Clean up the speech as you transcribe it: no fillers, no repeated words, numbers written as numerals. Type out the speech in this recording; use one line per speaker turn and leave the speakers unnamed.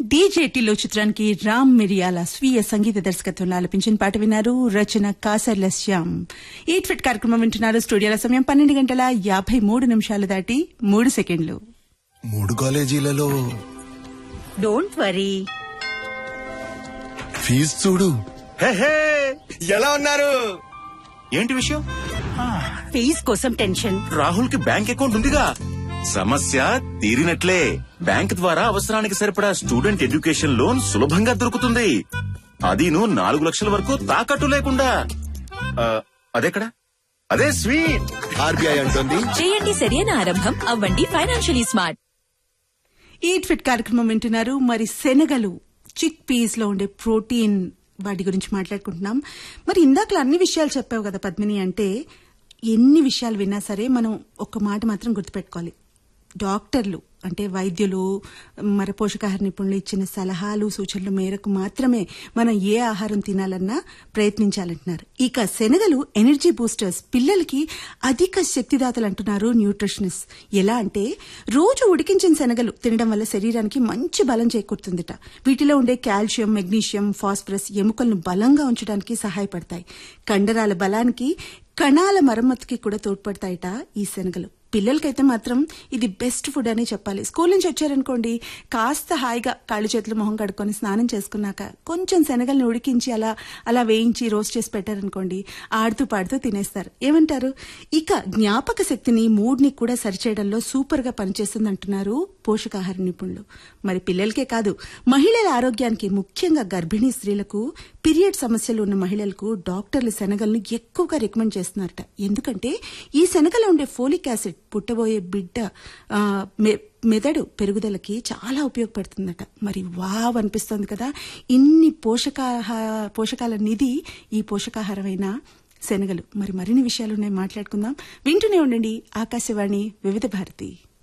డీజేటీలో చిత్రానికి రామ్ మిరియాల స్వీయ సంగీత దర్శకత్వంలో ఆలపించిన పాట విన్నారు. రచన కాసర్ల శ్యామ్. 8 ఫిట్ కార్యక్రమం వింటున్నారు. స్టూడియోల సమయం 12:53 దాటి 3 సెకండ్లు.
3 కాలేజీలలో
డోంట్ వరీ,
ఫీజు చూడు.
ఎలా ఉన్నారు?
ఏంటి విషయం?
ఫీజ్ కోసం టెన్షన్.
రాహుల్ కి బ్యాంక్ అకౌంట్ ఉందిగా, సమస్య తీరినట్లే. బ్యాంక్ ద్వారా అవసరానికి సరిపడా స్టూడెంట్ ఎడ్యుకేషన్ లోన్ సులభంగా దొరుకుతుంది. అదీను 4 లక్షల వరకు తాకట్టు లేకుండా. అదెక్కడ? అదే స్వీట్.
ఆర్బీఐ అంటుంది,
చేయండి సరైన ఆరంభం, అవ్వండి ఫైనాన్షియలీ స్మార్ట్.
8 ఫిట్ కార్యక్రమం వింటున్నారు. మరి శనగలు, చిక్ పీస్ లో ఉండే ప్రోటీన్, వాటి గురించి మాట్లాడుకుంటున్నాం. మరి ఇందాకలా అన్ని విషయాలు చెప్పావు కదా పద్మిని. అంటే ఎన్ని విషయాలు విన్నా సరే మనం ఒక్క మాట మాత్రం గుర్తుపెట్టుకోవాలి. డాక్టర్లు అంటే వైద్యులు, మరి పోషకాహార నిపుణులు ఇచ్చిన సలహాలు సూచనల మేరకు మాత్రమే మనం ఏ ఆహారం తినాలన్నా ప్రయత్నించాలంటున్నారు. ఇక శనగలు ఎనర్జీ బూస్టర్స్, పిల్లలకి అధిక శక్తిదాతలు అంటున్నారు న్యూట్రిషనిస్ట్. ఎలా అంటే రోజు ఉడికించిన శనగలు తినడం వల్ల శరీరానికి మంచి బలం చేకూరుతుందట. వీటిలో ఉండే కాల్షియం, మెగ్నీషియం, ఫాస్ఫరస్ ఎముకలను బలంగా ఉంచడానికి సహాయపడతాయి. కండరాల బలానికి, కణాల మరమ్మతుకి కూడా తోడ్పడతాయట ఈ శనగలు. పిల్లలకైతే మాత్రం ఇది బెస్ట్ ఫుడ్ అని చెప్పాలి. స్కూల్ నుంచి వచ్చారనుకోండి, కాస్త హాయిగా కాళ్ళు చేతులు మొహం కడుక్కొని స్నానం చేసుకున్నాక కొంచెం శనగల్ని ఉడికించి అలా వేయించి రోస్ట్ చేసి పెట్టారనుకోండి, ఆడుతూ పాడుతూ తినేస్తారు. ఏమంటారు? ఇక జ్ఞాపక శక్తిని, మూడ్ని కూడా సరిచేయడంలో సూపర్ గా పనిచేస్తుంది అంటున్నారు పోషకాహార నిపుణులు. మరి పిల్లలకే కాదు, మహిళల ఆరోగ్యానికి, ముఖ్యంగా గర్భిణీ స్త్రీలకు, పీరియడ్ సమస్యలు ఉన్న మహిళలకు డాక్టర్లు శనగలను ఎక్కువగా రికమెండ్ చేస్తున్నారట. ఎందుకంటే ఈ శనగలో ఉండే ఫోలిక్ యాసిడ్ పుట్టబోయే బిడ్డ మెదడు పెరుగుదలకి చాలా ఉపయోగపడుతుందట. మరి వావ్ అనిపిస్తోంది కదా. ఇన్ని పోషకాల నిధి ఈ పోషకాహారమైన శనగలు. మరి మరిన్ని విషయాలున్నాయి, మాట్లాడుకుందాం. వింటూనే ఉండండి ఆకాశవాణి వివిధ భారతి.